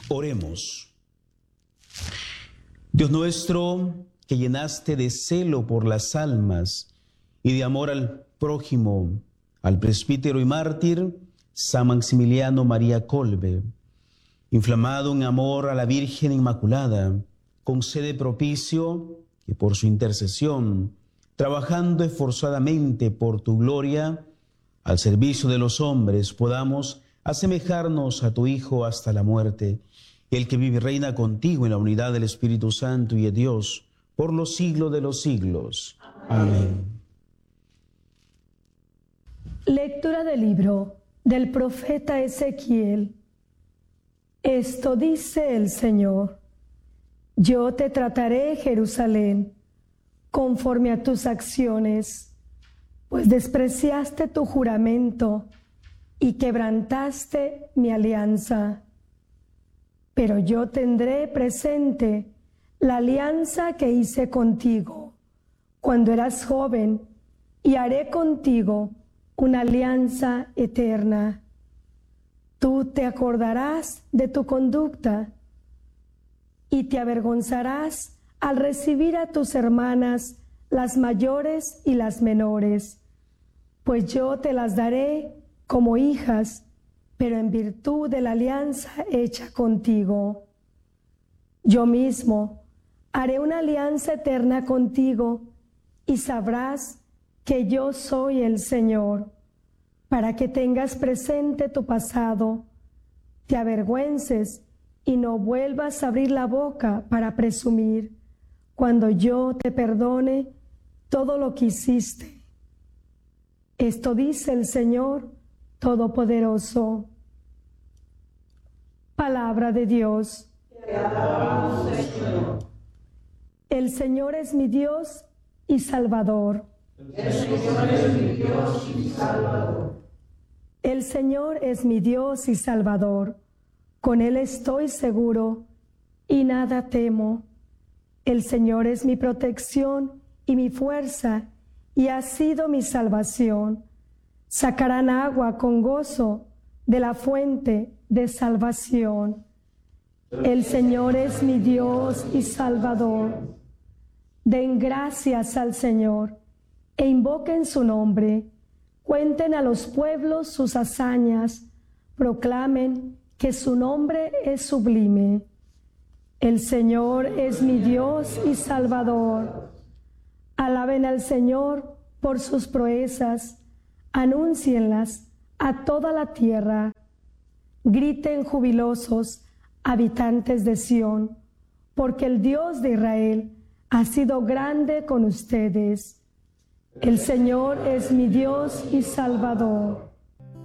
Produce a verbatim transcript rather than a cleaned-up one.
Oremos. Dios nuestro, que llenaste de celo por las almas y de amor al prójimo, al presbítero y mártir San Maximiliano María Kolbe, inflamado en amor a la Virgen Inmaculada, concede propicio que por su intercesión, trabajando esforzadamente por tu gloria, al servicio de los hombres, podamos asemejarnos a tu Hijo hasta la muerte, el que vive y reina contigo en la unidad del Espíritu Santo y de Dios, por los siglos de los siglos. Amén. Lectura del libro del profeta Ezequiel. Esto dice el Señor: Yo te trataré, Jerusalén, conforme a tus acciones, pues despreciaste tu juramento y quebrantaste mi alianza. Pero yo tendré presente la alianza que hice contigo cuando eras joven y haré contigo una alianza eterna. Tú te acordarás de tu conducta y te avergonzarás al recibir a tus hermanas, las mayores y las menores, pues yo te las daré como hijas, pero en virtud de la alianza hecha contigo. Yo mismo haré una alianza eterna contigo y sabrás que yo soy el Señor, para que tengas presente tu pasado, te avergüences y no vuelvas a abrir la boca para presumir, cuando yo te perdone todo lo que hiciste. Esto dice el Señor Todopoderoso. Palabra de Dios. Te alabamos, Señor. El Señor es mi Dios y Salvador. El Señor es mi Dios y Salvador. El Señor es mi Dios y Salvador. Con Él estoy seguro y nada temo. El Señor es mi protección y mi fuerza, y ha sido mi salvación. Sacarán agua con gozo de la fuente de salvación. El Señor es mi Dios y Salvador. Den gracias al Señor e invoquen su nombre. Cuenten a los pueblos sus hazañas. Proclamen que su nombre es sublime. El Señor es mi Dios y Salvador. Alaben al Señor por sus proezas. Anúncienlas a toda la tierra. Griten jubilosos, habitantes de Sión, porque el Dios de Israel ha sido grande con ustedes. El Señor es mi Dios y Salvador.